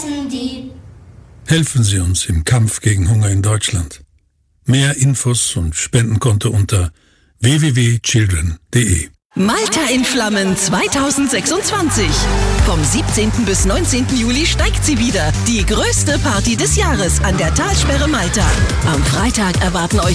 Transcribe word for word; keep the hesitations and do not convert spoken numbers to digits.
essen die. Helfen Sie uns im Kampf gegen Hunger in Deutschland. Mehr Infos und Spendenkonto unter w w w punkt children punkt d e. Malta in Flammen zweitausendsechsundzwanzig. Vom siebzehnten bis neunzehnten Juli steigt sie wieder. Die größte Party des Jahres an der Talsperre Malta. Am Freitag erwarten euch